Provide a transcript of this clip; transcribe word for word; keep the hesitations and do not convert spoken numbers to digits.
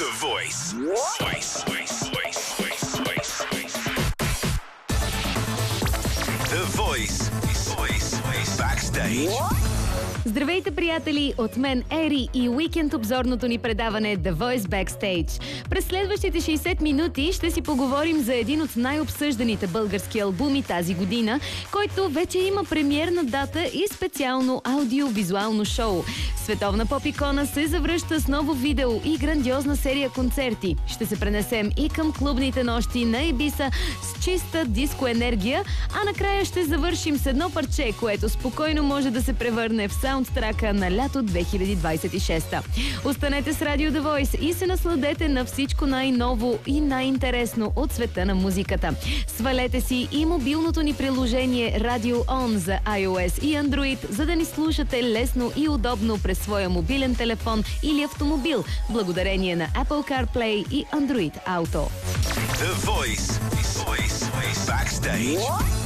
The Voice. Voice. Voice. Voice. Voice. Voice. The Voice. Voice. Voice. Backstage. Здравейте, приятели! От мен Ери и уикенд обзорното ни предаване The Voice Backstage. През следващите шейсет минути ще си поговорим за един от най-обсъжданите български албуми тази година, който вече има премиерна дата и специално аудиовизуално шоу. Световна поп-икона се завръща с ново видео и грандиозна серия концерти. Ще се пренесем и към клубните нощи на Ибиса с чиста диско енергия, а накрая ще завършим с едно парче, което спокойно може да се превърне в саундтрака на лято две хиляди двадесет и шеста. Останете с Радио The Voice и се насладете на всичко най-ново и най-интересно от света на музиката. Свалете си и мобилното ни приложение Radio On за iOS и Android, за да ни слушате лесно и удобно през своя мобилен телефон или автомобил, благодарение на Apple CarPlay и Android Auto. The Voice. Voice. Voice. Backstage.